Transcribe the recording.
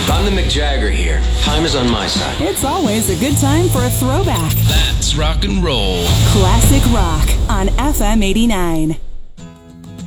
I'm the McJagger here. Time is on my side. It's always a good time for a throwback. That's rock and roll. Classic rock on FM 89.